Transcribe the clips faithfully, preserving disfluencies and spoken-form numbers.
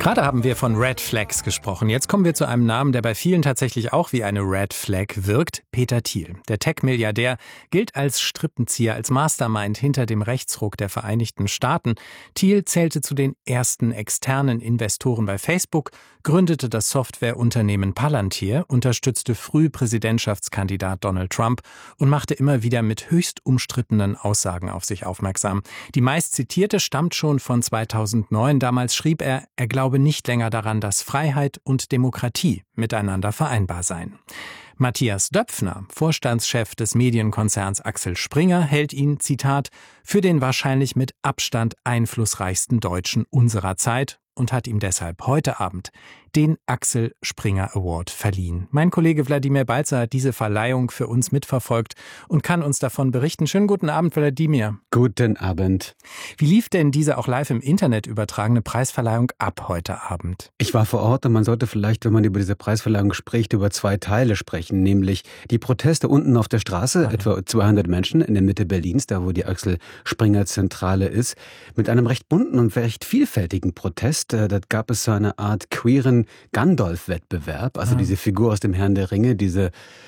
Gerade haben wir von Red Flags gesprochen. Jetzt kommen wir zu einem Namen, der bei vielen tatsächlich auch wie eine Red Flag wirkt. Peter Thiel. Der Tech-Milliardär gilt als Strippenzieher, als Mastermind hinter dem Rechtsruck der Vereinigten Staaten. Thiel zählte zu den ersten externen Investoren bei Facebook, gründete das Softwareunternehmen Palantir, unterstützte früh Präsidentschaftskandidat Donald Trump und machte immer wieder mit höchst umstrittenen Aussagen auf sich aufmerksam. Die meistzitierte stammt schon von zweitausendneun. Damals schrieb er, er glaube nicht länger daran, dass Freiheit und Demokratie miteinander vereinbar seien. Matthias Döpfner, Vorstandschef des Medienkonzerns Axel Springer, hält ihn, Zitat, für den wahrscheinlich mit Abstand einflussreichsten Deutschen unserer Zeit und hat ihm deshalb heute Abend den Axel Springer Award verliehen. Mein Kollege Wladimir Balzer hat diese Verleihung für uns mitverfolgt und kann uns davon berichten. Schönen guten Abend, Wladimir. Guten Abend. Wie lief denn diese auch live im Internet übertragene Preisverleihung ab heute Abend? Ich war vor Ort und man sollte vielleicht, wenn man über diese Preisverleihung spricht, über zwei Teile sprechen, nämlich die Proteste unten auf der Straße, okay. Etwa zweihundert Menschen in der Mitte Berlins, da wo die Axel Springer Zentrale ist, mit einem recht bunten und recht vielfältigen Protest. Da gab es so eine Art queeren Gandalf-Wettbewerb, also ja. Diese Figur aus dem Herrn der Ringe, diese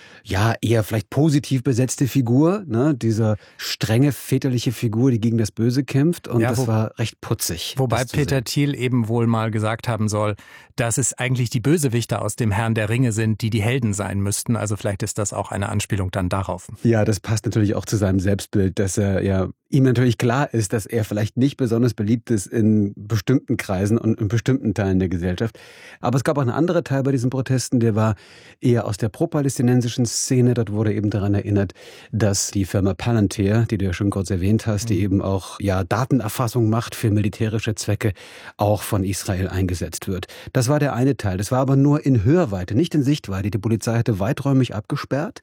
ja eher vielleicht positiv besetzte Figur, ne, diese strenge väterliche Figur, die gegen das Böse kämpft, und ja, das wo, war recht putzig. Wobei Peter Thiel eben wohl mal gesagt haben soll, dass es eigentlich die Bösewichter aus dem Herrn der Ringe sind, die die Helden sein müssten. Also vielleicht ist das auch eine Anspielung dann darauf. Ja, das passt natürlich auch zu seinem Selbstbild, dass er ja ihm natürlich klar ist, dass er vielleicht nicht besonders beliebt ist in bestimmten Kreisen und in bestimmten Teilen der Gesellschaft. Aber es gab auch einen anderen Teil bei diesen Protesten, der war eher aus der pro-palästinensischen Szene. Dort wurde eben daran erinnert, dass die Firma Palantir, die du ja schon kurz erwähnt hast, die eben auch ja Datenerfassung macht für militärische Zwecke, auch von Israel eingesetzt wird. Das war der eine Teil. Das war aber nur in Hörweite, nicht in Sichtweite. Die Polizei hatte weiträumig abgesperrt,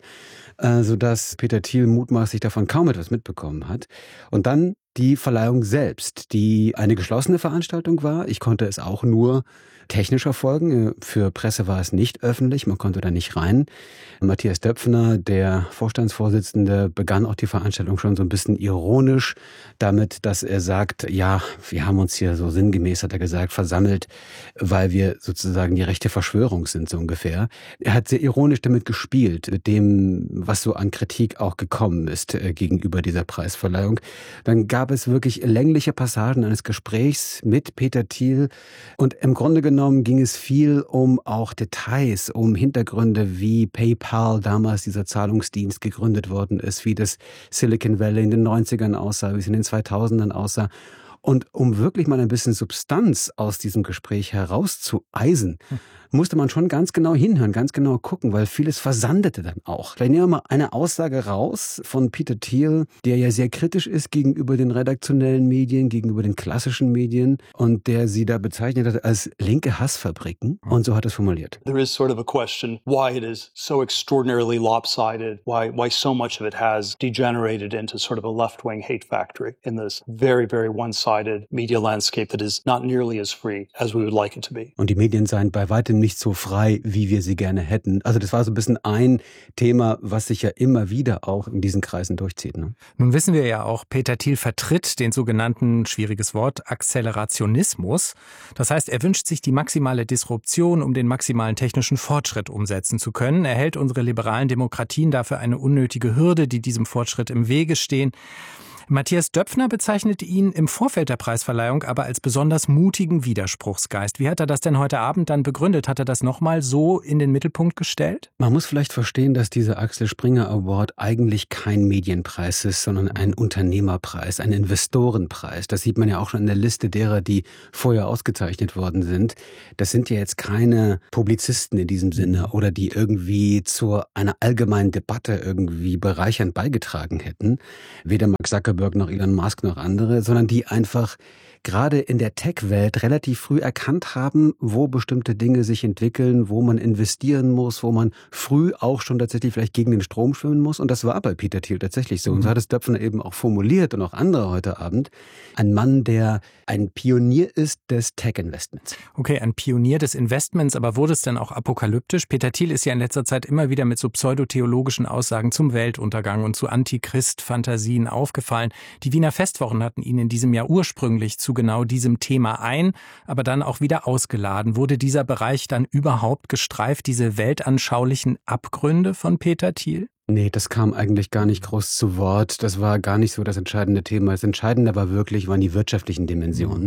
sodass Peter Thiel mutmaßlich davon kaum etwas mitbekommen hat. Und dann die Verleihung selbst, die eine geschlossene Veranstaltung war. Ich konnte es auch nur technisch verfolgen. Für Presse war es nicht öffentlich, man konnte da nicht rein. Matthias Döpfner, der Vorstandsvorsitzende, begann auch die Veranstaltung schon so ein bisschen ironisch damit, dass er sagt, ja, wir haben uns hier so sinngemäß, hat er gesagt, versammelt, weil wir sozusagen die rechte Verschwörung sind, so ungefähr. Er hat sehr ironisch damit gespielt, mit dem, was so an Kritik auch gekommen ist äh, gegenüber dieser Preisverleihung. Dann gab es wirklich längliche Passagen eines Gesprächs mit Peter Thiel, und im Grunde genommen ging es viel um auch Details, um Hintergründe, wie PayPal, damals dieser Zahlungsdienst, gegründet worden ist, wie das Silicon Valley in den neunzigern aussah, wie es in den zweitausendern aussah. Und um wirklich mal ein bisschen Substanz aus diesem Gespräch herauszueisen, musste man schon ganz genau hinhören, ganz genau gucken, weil vieles versandete dann auch. Vielleicht nehmen wir mal eine Aussage raus von Peter Thiel, der ja sehr kritisch ist gegenüber den redaktionellen Medien, gegenüber den klassischen Medien, und der sie da bezeichnet hat als linke Hassfabriken. Und so hat er es formuliert. There is sort of a question why it is so extraordinarily lopsided, why why so much of it has degenerated into sort of a left-wing hate factory in this very, very one-sided media landscape that is not nearly as free as we would like it to be. Und die Medien seien bei weitem nicht so frei, wie wir sie gerne hätten. Also das war so ein bisschen ein Thema, was sich ja immer wieder auch in diesen Kreisen durchzieht. Ne? Nun wissen wir ja auch, Peter Thiel vertritt den sogenannten, schwieriges Wort, Akzelerationismus. Das heißt, er wünscht sich die maximale Disruption, um den maximalen technischen Fortschritt umsetzen zu können. Er hält unsere liberalen Demokratien dafür eine unnötige Hürde, die diesem Fortschritt im Wege stehen. Matthias Döpfner bezeichnete ihn im Vorfeld der Preisverleihung aber als besonders mutigen Widerspruchsgeist. Wie hat er das denn heute Abend dann begründet? Hat er das nochmal so in den Mittelpunkt gestellt? Man muss vielleicht verstehen, dass dieser Axel Springer Award eigentlich kein Medienpreis ist, sondern ein Unternehmerpreis, ein Investorenpreis. Das sieht man ja auch schon in der Liste derer, die vorher ausgezeichnet worden sind. Das sind ja jetzt keine Publizisten in diesem Sinne oder die irgendwie zu einer allgemeinen Debatte irgendwie bereichernd beigetragen hätten. Weder Mark Zuckerberg noch Elon Musk noch andere, sondern die einfach gerade in der Tech-Welt relativ früh erkannt haben, wo bestimmte Dinge sich entwickeln, wo man investieren muss, wo man früh auch schon tatsächlich vielleicht gegen den Strom schwimmen muss. Und das war bei Peter Thiel tatsächlich so. Und so hat es Döpfner eben auch formuliert und auch andere heute Abend. Ein Mann, der ein Pionier ist des Tech-Investments. Okay, ein Pionier des Investments, aber wurde es denn auch apokalyptisch? Peter Thiel ist ja in letzter Zeit immer wieder mit so pseudotheologischen Aussagen zum Weltuntergang und zu Antichrist-Fantasien aufgefallen. Die Wiener Festwochen hatten ihn in diesem Jahr ursprünglich zu zu genau diesem Thema ein, aber dann auch wieder ausgeladen. Wurde dieser Bereich dann überhaupt gestreift, diese weltanschaulichen Abgründe von Peter Thiel? Nee, das kam eigentlich gar nicht groß zu Wort. Das war gar nicht so das entscheidende Thema. Das Entscheidende war wirklich, waren die wirtschaftlichen Dimensionen.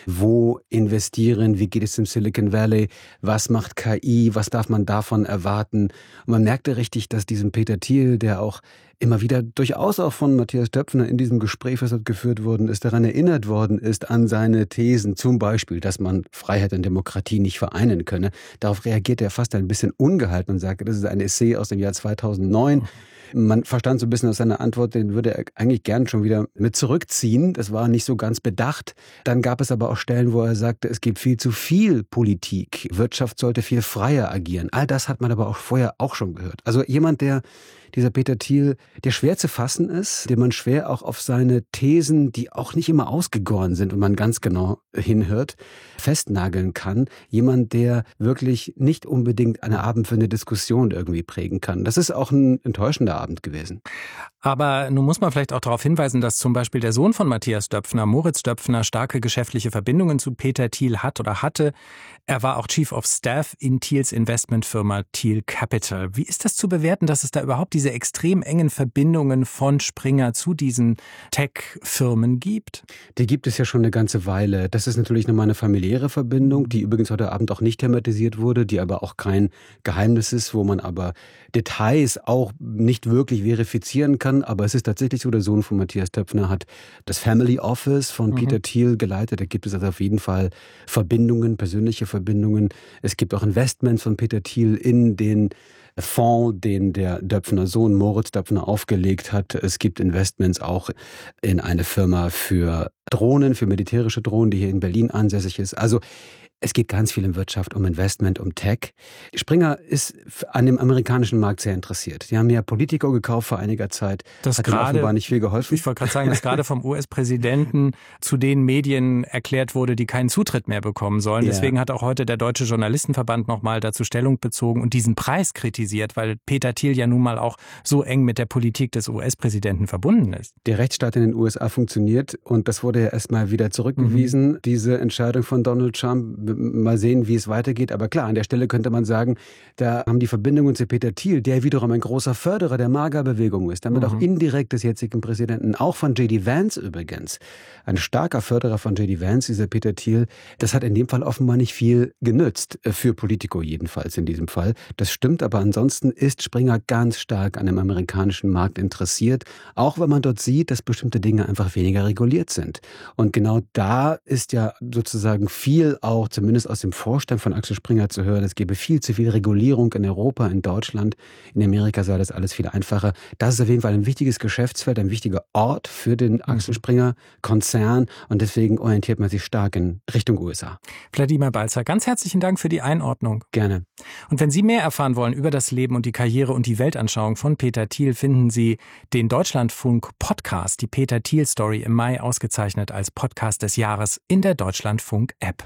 Wo investieren? Wie geht es im Silicon Valley? Was macht K I? Was darf man davon erwarten? Und man merkte richtig, dass diesem Peter Thiel, der auch immer wieder durchaus auch von Matthias Döpfner in diesem Gespräch, was dort geführt worden ist, daran erinnert worden ist an seine Thesen, zum Beispiel, dass man Freiheit und Demokratie nicht vereinen könne. Darauf reagierte er fast ein bisschen ungehalten und sagte, das ist ein Essay aus dem Jahr zweitausendneun. Man verstand so ein bisschen aus seiner Antwort, den würde er eigentlich gern schon wieder mit zurückziehen. Das war nicht so ganz bedacht. Dann gab es aber auch Stellen, wo er sagte, es gibt viel zu viel Politik. Wirtschaft sollte viel freier agieren. All das hat man aber auch vorher auch schon gehört. Also jemand, der dieser Peter Thiel, der schwer zu fassen ist, den man schwer auch auf seine Thesen, die auch nicht immer ausgegoren sind und man ganz genau hinhört, festnageln kann. Jemand, der wirklich nicht unbedingt eine Abend für eine Diskussion irgendwie prägen kann. Das ist auch ein enttäuschender Abend gewesen. Aber nun muss man vielleicht auch darauf hinweisen, dass zum Beispiel der Sohn von Matthias Döpfner, Moritz Döpfner, starke geschäftliche Verbindungen zu Peter Thiel hat oder hatte. Er war auch Chief of Staff in Thiels Investmentfirma Thiel Capital. Wie ist das zu bewerten, dass es da überhaupt diese extrem engen Verbindungen von Springer zu diesen Tech-Firmen gibt? Die gibt es ja schon eine ganze Weile. Das ist natürlich nochmal eine familiäre Verbindung, die übrigens heute Abend auch nicht thematisiert wurde, die aber auch kein Geheimnis ist, wo man aber Details auch nicht wirklich verifizieren kann. Aber es ist tatsächlich so, der Sohn von Matthias Döpfner hat das Family Office von mhm. Peter Thiel geleitet. Da gibt es also auf jeden Fall Verbindungen, persönliche Verbindungen. Es gibt auch Investments von Peter Thiel in den Fonds, den der Döpfner Sohn Moritz Döpfner aufgelegt hat. Es gibt Investments auch in eine Firma für Drohnen, für militärische Drohnen, die hier in Berlin ansässig ist. Also es geht ganz viel in Wirtschaft, um Investment, um Tech. Springer ist an dem amerikanischen Markt sehr interessiert. Die haben ja Politico gekauft vor einiger Zeit. Das hat gerade, offenbar nicht viel geholfen. Ich wollte gerade sagen, dass gerade vom U S-Präsidenten zu den Medien erklärt wurde, die keinen Zutritt mehr bekommen sollen. Ja. Deswegen hat auch heute der Deutsche Journalistenverband nochmal dazu Stellung bezogen und diesen Preis kritisiert, weil Peter Thiel ja nun mal auch so eng mit der Politik des U S-Präsidenten verbunden ist. Der Rechtsstaat in den U S A funktioniert und das wurde ja erstmal wieder zurückgewiesen, mhm. diese Entscheidung von Donald Trump. Mal sehen, wie es weitergeht. Aber klar, an der Stelle könnte man sagen, da haben die Verbindungen zu Peter Thiel, der wiederum ein großer Förderer der MAGA-Bewegung ist, damit mhm. auch indirekt des jetzigen Präsidenten, auch von J D Vance übrigens, ein starker Förderer von J D Vance, dieser Peter Thiel, das hat in dem Fall offenbar nicht viel genützt, für Politico jedenfalls in diesem Fall. Das stimmt, aber ansonsten ist Springer ganz stark an dem amerikanischen Markt interessiert, auch wenn man dort sieht, dass bestimmte Dinge einfach weniger reguliert sind. Und genau da ist ja sozusagen viel auch, zumindest aus dem Vorstand von Axel Springer zu hören, es gebe viel zu viel Regulierung in Europa, in Deutschland, in Amerika sei das alles viel einfacher. Das ist auf jeden Fall ein wichtiges Geschäftsfeld, ein wichtiger Ort für den Axel Springer Konzern und deswegen orientiert man sich stark in Richtung U S A. Wladimir Balzer, ganz herzlichen Dank für die Einordnung. Gerne. Und wenn Sie mehr erfahren wollen über das Leben und die Karriere und die Weltanschauung von Peter Thiel, finden Sie den Deutschlandfunk Podcast, die Peter Thiel Story, im Mai ausgezeichnet als Podcast des Jahres in der Deutschlandfunk App.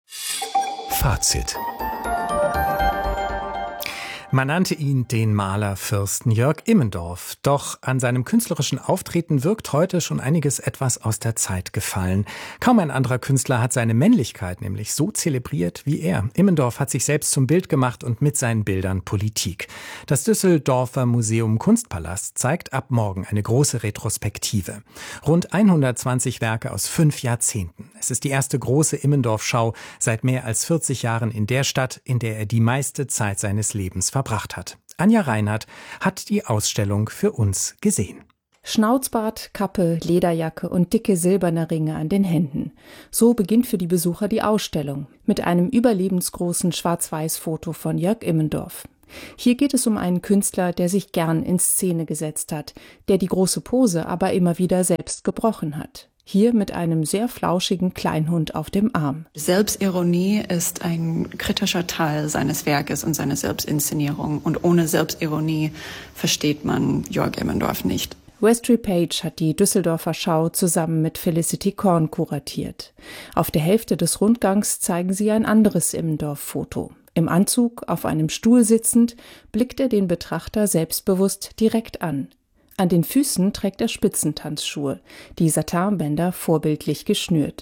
Fazit. Man nannte ihn den Malerfürsten Jörg Immendorf. Doch an seinem künstlerischen Auftreten wirkt heute schon einiges etwas aus der Zeit gefallen. Kaum ein anderer Künstler hat seine Männlichkeit nämlich so zelebriert wie er. Immendorf hat sich selbst zum Bild gemacht und mit seinen Bildern Politik. Das Düsseldorfer Museum Kunstpalast zeigt ab morgen eine große Retrospektive. Rund hundertzwanzig Werke aus fünf Jahrzehnten. Es ist die erste große Immendorf-Schau seit mehr als vierzig Jahren in der Stadt, in der er die meiste Zeit seines Lebens verbracht hat. Anja Reinhardt hat die Ausstellung für uns gesehen. Schnauzbart, Kappe, Lederjacke und dicke silberne Ringe an den Händen. So beginnt für die Besucher die Ausstellung mit einem überlebensgroßen Schwarz-Weiß-Foto von Jörg Immendorf. Hier geht es um einen Künstler, der sich gern in Szene gesetzt hat, der die große Pose aber immer wieder selbst gebrochen hat. Hier mit einem sehr flauschigen Kleinhund auf dem Arm. Selbstironie ist ein kritischer Teil seines Werkes und seiner Selbstinszenierung. Und ohne Selbstironie versteht man Jörg Immendorf nicht. Westry Page hat die Düsseldorfer Schau zusammen mit Felicity Korn kuratiert. Auf der Hälfte des Rundgangs zeigen sie ein anderes Immendorf-Foto. Im Anzug, auf einem Stuhl sitzend, blickt er den Betrachter selbstbewusst direkt an. An den Füßen trägt er Spitzentanzschuhe, die Satinbänder vorbildlich geschnürt.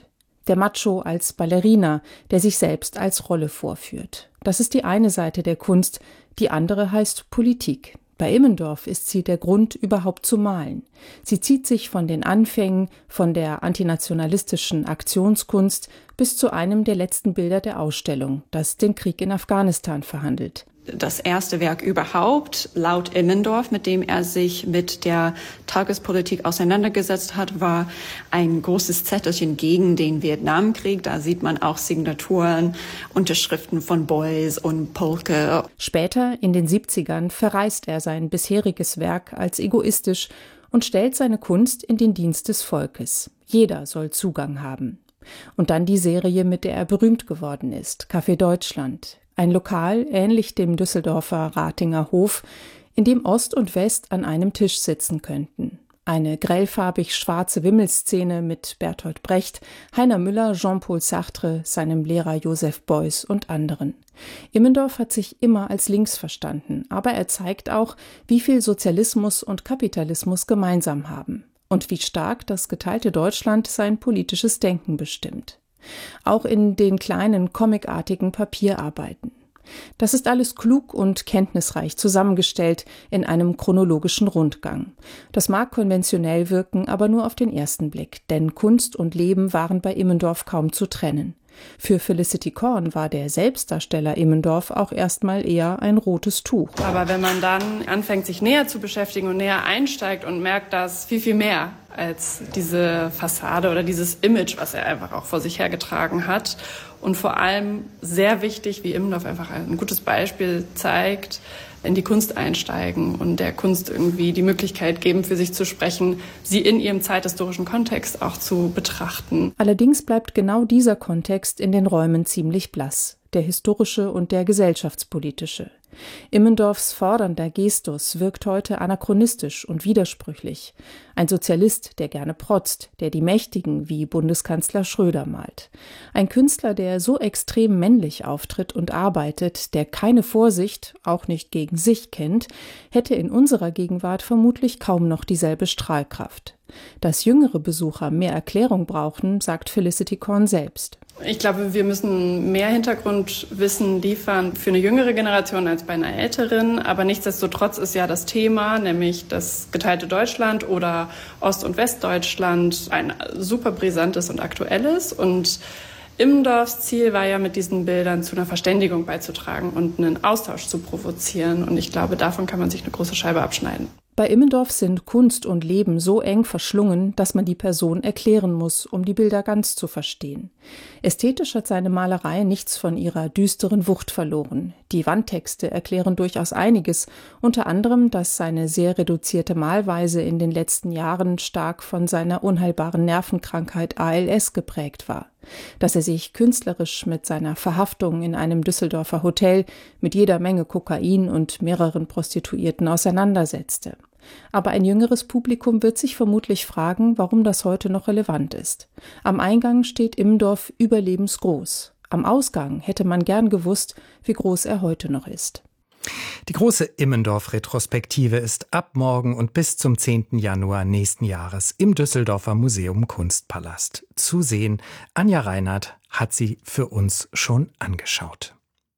der Macho als Ballerina, der sich selbst als Rolle vorführt. Das ist die eine Seite der Kunst, die andere heißt Politik. Bei Immendorf ist sie der Grund, überhaupt zu malen. Sie zieht sich von den Anfängen, von der antinationalistischen Aktionskunst bis zu einem der letzten Bilder der Ausstellung, das den Krieg in Afghanistan verhandelt. Das erste Werk überhaupt, laut Immendorf, mit dem er sich mit der Tagespolitik auseinandergesetzt hat, war ein großes Zettelchen gegen den Vietnamkrieg. Da sieht man auch Signaturen, Unterschriften von Beuys und Polke. Später, in den siebzigern, verreist er sein bisheriges Werk als egoistisch und stellt seine Kunst in den Dienst des Volkes. Jeder soll Zugang haben. Und dann die Serie, mit der er berühmt geworden ist, Café Deutschland. Ein Lokal, ähnlich dem Düsseldorfer Ratinger Hof, in dem Ost und West an einem Tisch sitzen könnten. Eine grellfarbig schwarze Wimmelszene mit Bertolt Brecht, Heiner Müller, Jean-Paul Sartre, seinem Lehrer Joseph Beuys und anderen. Immendorf hat sich immer als links verstanden, aber er zeigt auch, wie viel Sozialismus und Kapitalismus gemeinsam haben und wie stark das geteilte Deutschland sein politisches Denken bestimmt. Auch in den kleinen comicartigen Papierarbeiten. Das ist alles klug und kenntnisreich zusammengestellt in einem chronologischen Rundgang. Das mag konventionell wirken, aber nur auf den ersten Blick, denn Kunst und Leben waren bei Immendorf kaum zu trennen. Für Felicity Korn war der Selbstdarsteller Immendorf auch erstmal eher ein rotes Tuch. Aber wenn man dann anfängt, sich näher zu beschäftigen und näher einsteigt und merkt, dass viel, viel mehr als diese Fassade oder dieses Image, was er einfach auch vor sich hergetragen hat. Und vor allem sehr wichtig, wie Immendorf einfach ein gutes Beispiel zeigt, in die Kunst einsteigen und der Kunst irgendwie die Möglichkeit geben, für sich zu sprechen, sie in ihrem zeithistorischen Kontext auch zu betrachten. Allerdings bleibt genau dieser Kontext in den Räumen ziemlich blass, der historische und der gesellschaftspolitische. Immendorfs fordernder Gestus wirkt heute anachronistisch und widersprüchlich. Ein Sozialist, der gerne protzt, der die Mächtigen wie Bundeskanzler Schröder malt. Ein Künstler, der so extrem männlich auftritt und arbeitet, der keine Vorsicht, auch nicht gegen sich kennt, hätte in unserer Gegenwart vermutlich kaum noch dieselbe Strahlkraft. Dass jüngere Besucher mehr Erklärung brauchen, sagt Felicity Korn selbst. Ich glaube, wir müssen mehr Hintergrundwissen liefern für eine jüngere Generation als bei einer älteren. Aber nichtsdestotrotz ist ja das Thema, nämlich das geteilte Deutschland oder Ost- und Westdeutschland, ein super brisantes und aktuelles. Und Immendorfs Ziel war ja, mit diesen Bildern zu einer Verständigung beizutragen und einen Austausch zu provozieren. Und ich glaube, davon kann man sich eine große Scheibe abschneiden. Bei Immendorf sind Kunst und Leben so eng verschlungen, dass man die Person erklären muss, um die Bilder ganz zu verstehen. Ästhetisch hat seine Malerei nichts von ihrer düsteren Wucht verloren. Die Wandtexte erklären durchaus einiges, unter anderem, dass seine sehr reduzierte Malweise in den letzten Jahren stark von seiner unheilbaren Nervenkrankheit A L S geprägt war. Dass er sich künstlerisch mit seiner Verhaftung in einem Düsseldorfer Hotel mit jeder Menge Kokain und mehreren Prostituierten auseinandersetzte. Aber ein jüngeres Publikum wird sich vermutlich fragen, warum das heute noch relevant ist. Am Eingang steht Immendorf überlebensgroß. Am Ausgang hätte man gern gewusst, wie groß er heute noch ist. Die große Immendorf-Retrospektive ist ab morgen und bis zum zehnten Januar nächsten Jahres im Düsseldorfer Museum Kunstpalast zu sehen. Anja Reinhardt hat sie für uns schon angeschaut.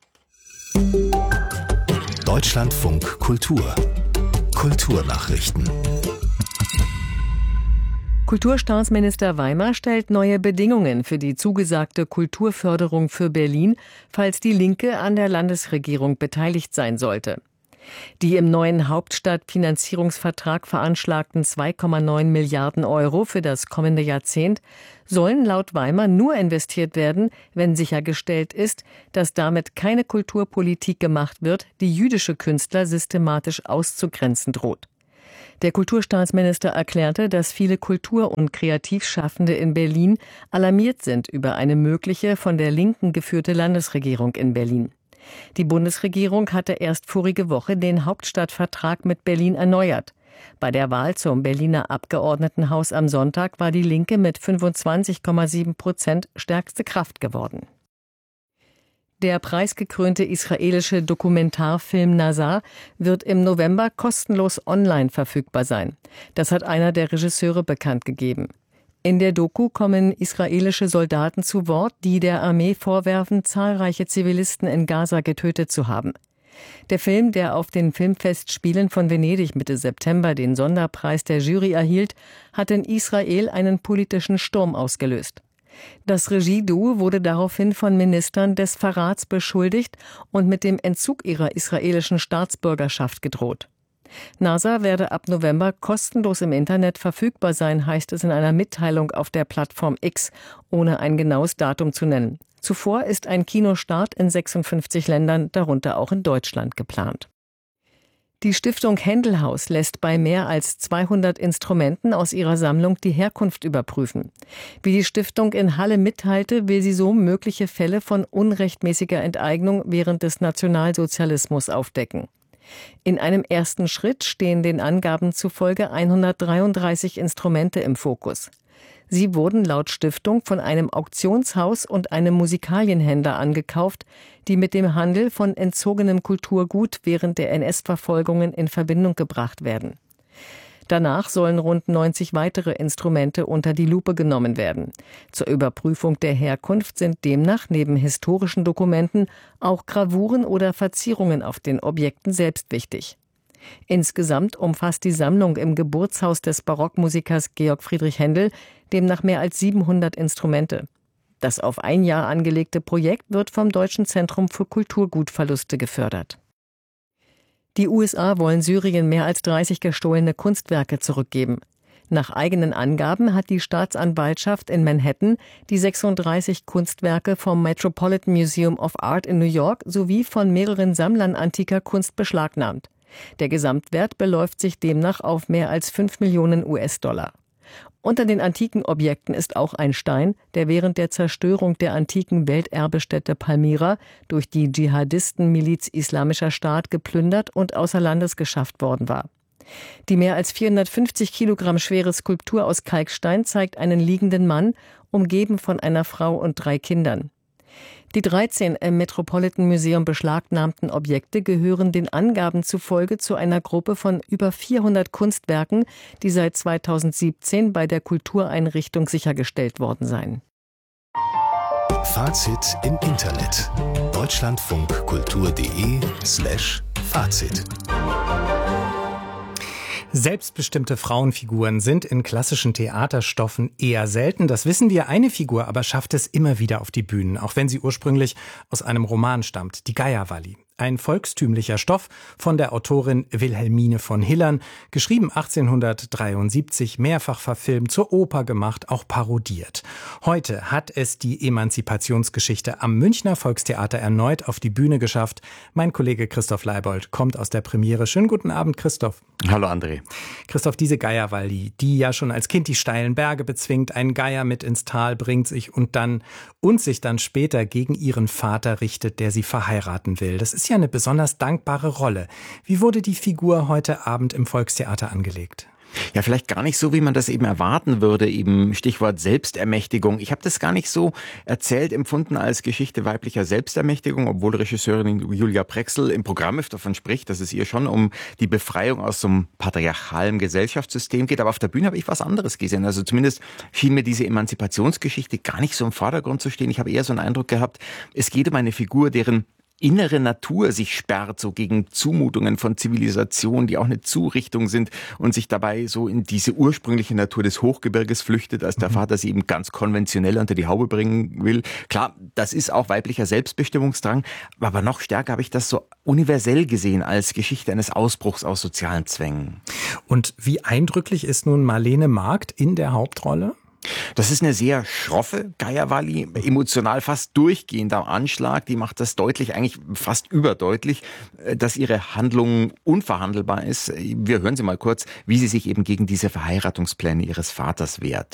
Deutschlandfunk Kultur. Kulturnachrichten. Kulturstaatsminister Weimer stellt neue Bedingungen für die zugesagte Kulturförderung für Berlin, falls die Linke an der Landesregierung beteiligt sein sollte. Die im neuen Hauptstadtfinanzierungsvertrag veranschlagten zwei Komma neun Milliarden Euro für das kommende Jahrzehnt sollen laut Weimer nur investiert werden, wenn sichergestellt ist, dass damit keine Kulturpolitik gemacht wird, die jüdische Künstler systematisch auszugrenzen droht. Der Kulturstaatsminister erklärte, dass viele Kultur- und Kreativschaffende in Berlin alarmiert sind über eine mögliche von der Linken geführte Landesregierung in Berlin. Die Bundesregierung hatte erst vorige Woche den Hauptstadtvertrag mit Berlin erneuert. Bei der Wahl zum Berliner Abgeordnetenhaus am Sonntag war die Linke mit fünfundzwanzig Komma sieben Prozent stärkste Kraft geworden. Der preisgekrönte israelische Dokumentarfilm Nazar wird im November kostenlos online verfügbar sein. Das hat einer der Regisseure bekannt gegeben. In der Doku kommen israelische Soldaten zu Wort, die der Armee vorwerfen, zahlreiche Zivilisten in Gaza getötet zu haben. Der Film, der auf den Filmfestspielen von Venedig Mitte September den Sonderpreis der Jury erhielt, hat in Israel einen politischen Sturm ausgelöst. Das Regieduo wurde daraufhin von Ministern des Verrats beschuldigt und mit dem Entzug ihrer israelischen Staatsbürgerschaft gedroht. NASA werde ab November kostenlos im Internet verfügbar sein, heißt es in einer Mitteilung auf der Plattform X, ohne ein genaues Datum zu nennen. Zuvor ist ein Kinostart in sechsundfünfzig Ländern, darunter auch in Deutschland, geplant. Die Stiftung Händelhaus lässt bei mehr als zweihundert Instrumenten aus ihrer Sammlung die Herkunft überprüfen. Wie die Stiftung in Halle mitteilte, will sie so mögliche Fälle von unrechtmäßiger Enteignung während des Nationalsozialismus aufdecken. In einem ersten Schritt stehen den Angaben zufolge hundertdreiunddreißig Instrumente im Fokus. Sie wurden laut Stiftung von einem Auktionshaus und einem Musikalienhändler angekauft, die mit dem Handel von entzogenem Kulturgut während der N S-Verfolgungen in Verbindung gebracht werden. Danach sollen rund neunzig weitere Instrumente unter die Lupe genommen werden. Zur Überprüfung der Herkunft sind demnach neben historischen Dokumenten auch Gravuren oder Verzierungen auf den Objekten selbst wichtig. Insgesamt umfasst die Sammlung im Geburtshaus des Barockmusikers Georg Friedrich Händel demnach mehr als siebenhundert Instrumente. Das auf ein Jahr angelegte Projekt wird vom Deutschen Zentrum für Kulturgutverluste gefördert. Die U S A wollen Syrien mehr als dreißig gestohlene Kunstwerke zurückgeben. Nach eigenen Angaben hat die Staatsanwaltschaft in Manhattan die sechsunddreißig Kunstwerke vom Metropolitan Museum of Art in New York sowie von mehreren Sammlern antiker Kunst beschlagnahmt. Der Gesamtwert beläuft sich demnach auf mehr als fünf Millionen U S-Dollar. Unter den antiken Objekten ist auch ein Stein, der während der Zerstörung der antiken Welterbestätte Palmyra durch die Dschihadisten-Miliz Islamischer Staat geplündert und außer Landes geschafft worden war. Die mehr als vierhundertfünfzig Kilogramm schwere Skulptur aus Kalkstein zeigt einen liegenden Mann, umgeben von einer Frau und drei Kindern. Die dreizehn im Metropolitan Museum beschlagnahmten Objekte gehören den Angaben zufolge zu einer Gruppe von über vierhundert Kunstwerken, die seit zweitausendsiebzehn bei der Kultureinrichtung sichergestellt worden seien. Fazit im Internet. deutschlandfunkkultur.de slash Fazit. Selbstbestimmte Frauenfiguren sind in klassischen Theaterstoffen eher selten. Das wissen wir. Eine Figur aber schafft es immer wieder auf die Bühnen, auch wenn sie ursprünglich aus einem Roman stammt, die Geierwalli. Ein volkstümlicher Stoff von der Autorin Wilhelmine von Hillern, geschrieben achtzehnhundertdreiundsiebzig, mehrfach verfilmt, zur Oper gemacht, auch parodiert. Heute hat es die Emanzipationsgeschichte am Münchner Volkstheater erneut auf die Bühne geschafft. Mein Kollege Christoph Leibold kommt aus der Premiere. Schönen guten Abend, Christoph. Hallo André. Christoph, diese Geierwalli, die ja schon als Kind die steilen Berge bezwingt, einen Geier mit ins Tal bringt sich und dann und sich dann später gegen ihren Vater richtet, der sie verheiraten will. Das ist ja eine besonders dankbare Rolle. Wie wurde die Figur heute Abend im Volkstheater angelegt? Ja, vielleicht gar nicht so, wie man das eben erwarten würde, eben Stichwort Selbstermächtigung. Ich habe das gar nicht so erzählt empfunden als Geschichte weiblicher Selbstermächtigung, obwohl Regisseurin Julia Prexel im Programm davon spricht, dass es ihr schon um die Befreiung aus so einem patriarchalen Gesellschaftssystem geht. Aber auf der Bühne habe ich was anderes gesehen. Also zumindest schien mir diese Emanzipationsgeschichte gar nicht so im Vordergrund zu stehen. Ich habe eher so einen Eindruck gehabt, es geht um eine Figur, deren innere Natur sich sperrt, so gegen Zumutungen von Zivilisation, die auch eine Zurichtung sind und sich dabei so in diese ursprüngliche Natur des Hochgebirges flüchtet, als der mhm. Vater sie eben ganz konventionell unter die Haube bringen will. Klar, das ist auch weiblicher Selbstbestimmungsdrang, aber noch stärker habe ich das so universell gesehen als Geschichte eines Ausbruchs aus sozialen Zwängen. Und wie eindrücklich ist nun Marlene Markt in der Hauptrolle? Das ist eine sehr schroffe Geierwalli, emotional fast durchgehend am Anschlag. Die macht das deutlich, eigentlich fast überdeutlich, dass ihre Handlung unverhandelbar ist. Wir hören sie mal kurz, wie sie sich eben gegen diese Verheiratungspläne ihres Vaters wehrt.